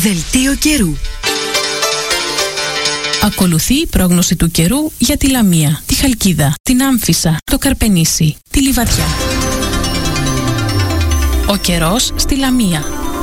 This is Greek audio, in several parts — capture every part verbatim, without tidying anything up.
Δελτίο καιρού. Ακολουθεί η πρόγνωση του καιρού για τη Λαμία, τη Χαλκίδα, την Άμφισσα, το Καρπενήσι, τη Λιβαδιά. Ο καιρός στη Λαμία.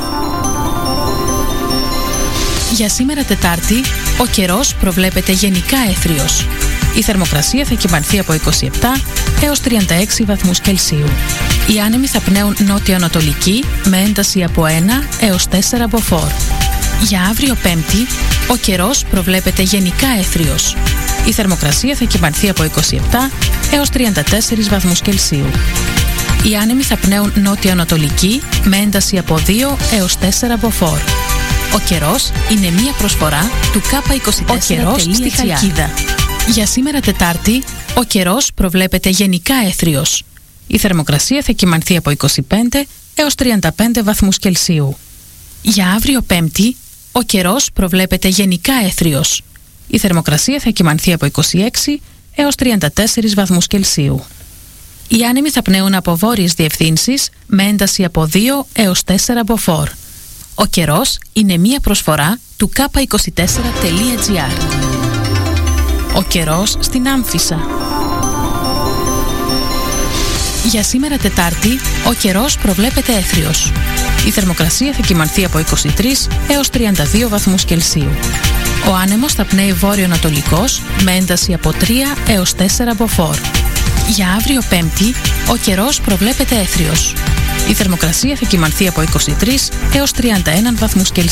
Για σήμερα Τετάρτη, ο καιρός προβλέπεται γενικά έθριος. Η θερμοκρασία θα κυμανθεί από είκοσι επτά έως τριάντα έξι βαθμούς Κελσίου. Οι άνεμοι θα πνέουν νότιο-ανατολική με ένταση από ένα έως τέσσερα μποφόρ. Για αύριο Πέμπτη, ο καιρός προβλέπεται γενικά έθριος. Η θερμοκρασία θα κυμανθεί από είκοσι επτά έως τριάντα τέσσερα βαθμούς Κελσίου. Οι άνεμοι θα πνέουν νότιο-ανατολική με ένταση από δύο έως τέσσερα μποφόρ. Ο καιρός είναι μία προσφορά του Κάπα είκοσι τέσσερα τελεία τζι άρ. στη Χαλκίδα. Για σήμερα Τετάρτη, ο καιρός προβλέπεται γενικά έθριος. Η θερμοκρασία θα κυμανθεί από είκοσι πέντε έως τριάντα πέντε βαθμούς Κελσίου. Για αύριο Πέμπτη, ο καιρός προβλέπεται γενικά έθριος. Η θερμοκρασία θα κυμανθεί από είκοσι έξι έως τριάντα τέσσερα βαθμούς Κελσίου. Οι άνεμοι θα πνέουν από βόρειες διευθύνσεις με ένταση από δύο έως τέσσερα μποφόρ. Ο καιρός είναι μία προσφορά του Κάπα είκοσι τέσσερα τελεία τζι άρ. Ο καιρός στην Άμφισσα. Για σήμερα Τετάρτη, ο καιρός προβλέπεται έθριος. Η θερμοκρασία θα κυμανθεί από είκοσι τρία έως τριάντα δύο βαθμούς Κελσίου. Ο άνεμος θα πνέει βόρειο-ανατολικός με ένταση από τρία έως τέσσερα μποφόρ. Για αύριο Πέμπτη, ο καιρός προβλέπεται έθριος. Η θερμοκρασία θα κυμανθεί από είκοσι τρία έως τριάντα ένα βαθμούς Κελσίου.